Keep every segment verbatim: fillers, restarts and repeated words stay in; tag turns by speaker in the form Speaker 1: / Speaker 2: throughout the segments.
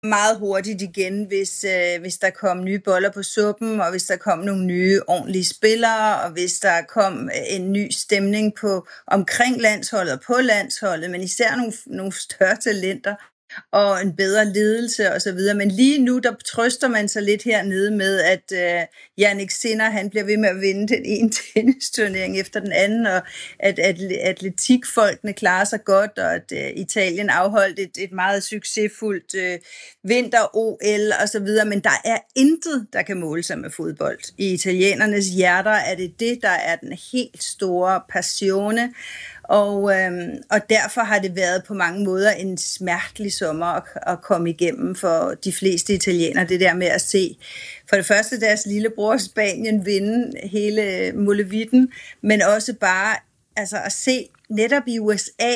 Speaker 1: meget hurtigt igen, hvis, øh, hvis der kom nye boller på suppen, og hvis der kom nogle nye ordentlige spillere, og hvis der kom en ny stemning på omkring landsholdet og på landsholdet, men især nogle, nogle større talenter og en bedre ledelse og så videre. Men lige nu, der trøster man sig lidt hernede med, at øh, Jannik Sinner, han bliver ved med at vinde den ene tennisturnering efter den anden, og at, at atletikfolkene klarer sig godt, og at øh, Italien afholdt et, et meget succesfuldt øh, vinter-O L og så videre. Men der er intet, der kan måle sig med fodbold. I italienernes hjerter er det det, der er den helt store passione. Og, øhm, og derfor har det været på mange måder en smertelig sommer at, at komme igennem for de fleste italienere. Det der med at se for det første deres lillebror Spanien vinde hele molevitten, men også bare altså at se netop i U S A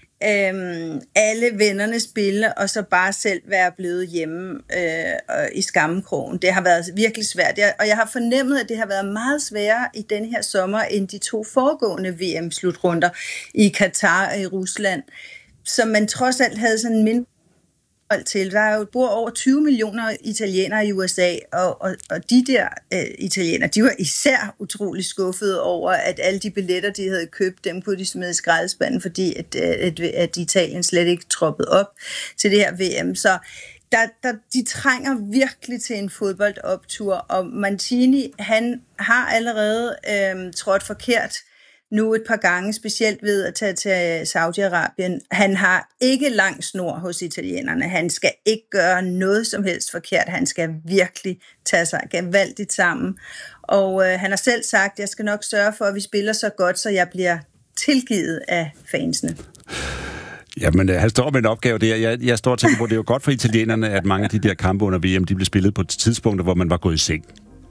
Speaker 1: øhm, alle vennerne spille, og så bare selv være blevet hjemme øh, i skammekrogen. Det har været virkelig svært, jeg, og jeg har fornemmet, at det har været meget sværere i denne her sommer end de to foregående V M-slutrunder i Katar og i Rusland, som man trods alt havde sådan en mindre til. Der er jo bor over tyve millioner italienere i U S A, og, og, og de der øh, italienere, de var især utrolig skuffede over, at alle de billetter, de havde købt, dem kunne de smide i skraldespanden, fordi at, at, at Italien slet ikke troppede op til det her V M. Så der, der, de trænger virkelig til en fodboldoptur, og Mancini, han har allerede øh, trådt forkert nu et par gange, specielt ved at tage til Saudi-Arabien. Han har ikke lang snor hos italienerne. Han skal ikke gøre noget som helst forkert. Han skal virkelig tage sig gevaldigt sammen. Og øh, han har selv sagt, at jeg skal nok sørge for, at vi spiller så godt, så jeg bliver tilgivet af fansene.
Speaker 2: Jamen, han står med en opgave der. Jeg, jeg står og tænker på, at det er jo godt for italienerne, at mange af de der kampe under V M, de blev spillet på tidspunkter, hvor man var gået i seng.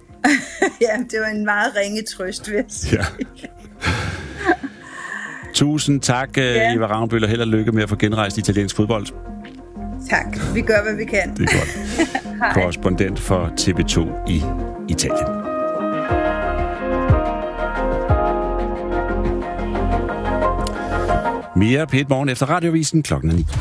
Speaker 1: Ja, det var en meget ringe trøst, vil jeg sige. Ja.
Speaker 2: Tusind tak, ja. Eva Ravnbøl, og held og lykke med at få genrejst italiensk fodbold.
Speaker 1: Tak. Vi gør, hvad vi kan.
Speaker 2: Det er godt. Korrespondent for T V to i Italien. Mere P et Morgen efter Radiovisen klokken ni.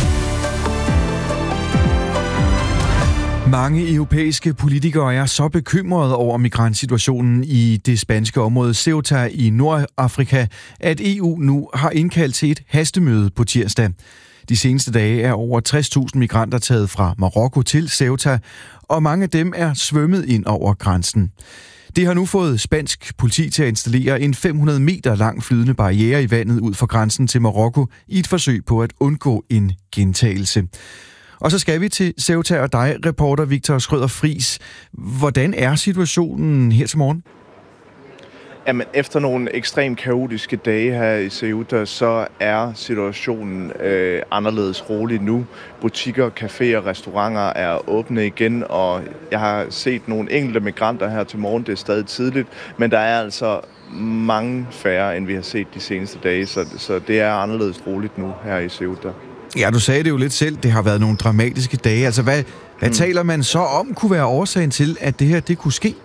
Speaker 3: Mange europæiske politikere er så bekymrede over migrantsituationen i det spanske område Ceuta i Nordafrika, at E U nu har indkaldt til et hastemøde på tirsdag. De seneste dage er over tres tusind migranter taget fra Marokko til Ceuta, og mange af dem er svømmet ind over grænsen. Det har nu fået spansk politi til at installere en fem hundrede meter lang flydende barriere i vandet ud for grænsen til Marokko i et forsøg på at undgå en gentagelse. Og så skal vi til Ceuta og dig, reporter Victor Schrøder Friis. Hvordan er situationen her til morgen?
Speaker 4: Jamen, efter nogle ekstremt kaotiske dage her i Ceuta, så er situationen øh, anderledes rolig nu. Butikker, caféer og restauranter er åbne igen, og jeg har set nogle enkelte migranter her til morgen. Det er stadig tidligt, men der er altså mange færre, end vi har set de seneste dage, så, så det er anderledes roligt nu her i Ceuta.
Speaker 3: Ja, du sagde det jo lidt selv, det har været nogle dramatiske dage. Altså, hvad, hvad mm. taler man så om kunne være årsagen til, at det her det kunne ske?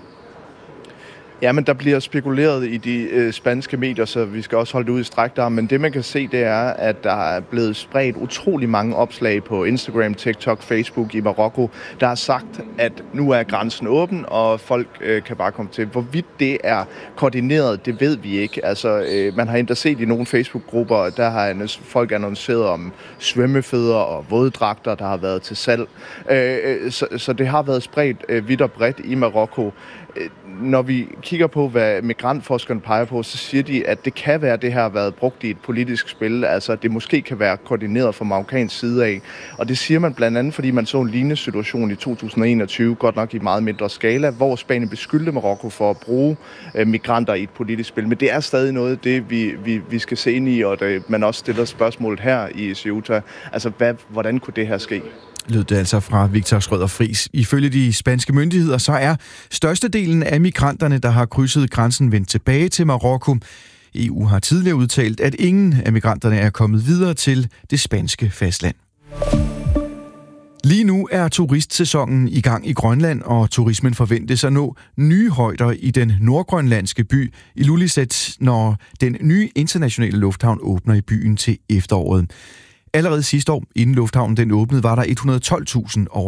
Speaker 4: Jamen, der bliver spekuleret i de øh, spanske medier, så vi skal også holde det ud i stræk der. Men det, man kan se, det er, at der er blevet spredt utrolig mange opslag på Instagram, TikTok, Facebook i Marokko, der har sagt, at nu er grænsen åben, og folk øh, kan bare komme til. Hvorvidt det er koordineret, det ved vi ikke. Altså, øh, man har endda set i nogle Facebook-grupper, der har folk annonceret om svømmefødder og våddragter, der har været til salg. Øh, så, så det har været spredt øh, vidt og bredt i Marokko. Når vi kigger på, hvad migrantforskerne peger på, så siger de, at det kan være, at det her har været brugt i et politisk spil. Altså, at det måske kan være koordineret fra marokkansk side af. Og det siger man blandt andet, fordi man så en lignende situation i to tusind og enogtyve, godt nok i meget mindre skala, hvor Spanien beskyldte Marokko for at bruge øh, migranter i et politisk spil. Men det er stadig noget, det vi, vi, vi skal se ind i, og det, man også stiller spørgsmålet her i Ceuta. Altså, hvad, hvordan kunne det her ske?
Speaker 3: Lød det altså fra Victor Schrøder Friis. Ifølge de spanske myndigheder, så er størstedelen af migranterne, der har krydset grænsen, vendt tilbage til Marokko. E U har tidligere udtalt, at ingen af migranterne er kommet videre til det spanske fastland. Lige nu er turistsæsonen i gang i Grønland, og turismen forventes at nå nye højder i den nordgrønlandske by Ilulissat, når den nye internationale lufthavn åbner i byen til efteråret. Allerede sidste år, inden lufthavnen den åbnede, var der et hundrede og tolv tusind